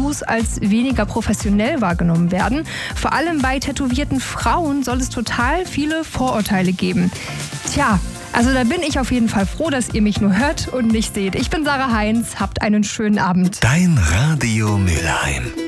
Tattoos als weniger professionell wahrgenommen werden. Vor allem bei tätowierten Frauen soll es total viele Vorurteile geben. Tja, also da bin ich auf jeden Fall froh, dass ihr mich nur hört und nicht seht. Ich bin Sarah Heinz, habt einen schönen Abend. Dein Radio Mülheim.